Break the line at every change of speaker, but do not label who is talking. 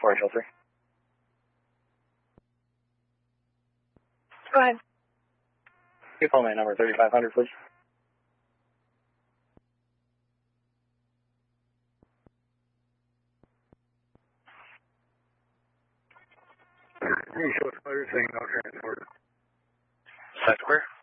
HL3.
Go ahead.
You call me number 3500, please.
You show spider saying no transport.
Set square.